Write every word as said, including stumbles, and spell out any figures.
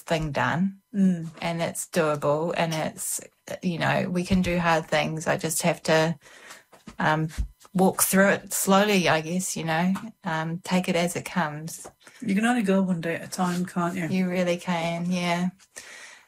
thing done, mm. and it's doable, and it's, you know, we can do hard things. I just have to um, walk through it slowly, I guess, you know, um, take it as it comes. You can only go one day at a time, can't you? You really can, yeah.